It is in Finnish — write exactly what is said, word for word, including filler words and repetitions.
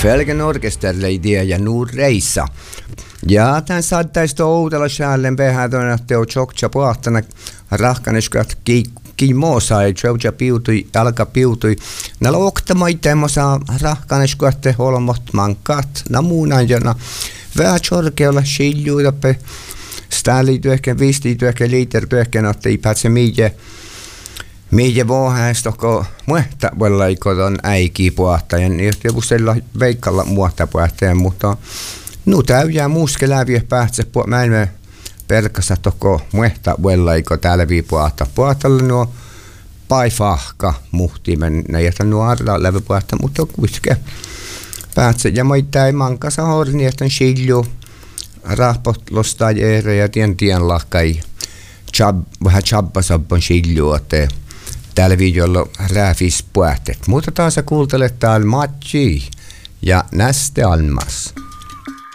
Felgen orkesterleidiä ja nuur reissa. Ja tämän saattaisi outella själlen behädön, että on tjokja puhtana rahkaneskat ki moosai, tjokja piutui, alka piutui. Näillä oktamaitemosa rahkaneskat holmot mankat, namuunan jona. Vähän tjorkeolla shiljuudappe, stäälityöhken, vistityöhken, liitertyöhken, että ei pääse mihin. Mihin vohäistä, kun muehta voi ikoton äikiä puhtajan, niin joku sellainen veikkalla muotta puhtajan, mutta nu täyjää muskeläviä päästä, mä en pelkästään toko muehta voi iko täällä viipuhta puhtalle nuo paifahka muhtimen, ne jätä nuo arra läpi puhta, mutta kuitenkin päästä. Ja mä ei mankasa horni, että on shilju, rahpot lostaa jäärä ja tien tien lahkai, vähän chabbasabbon shilju, että täällä videolla rääfis puhtet. Mutta taas kuuntelet täällä Matji ja Näste Almas.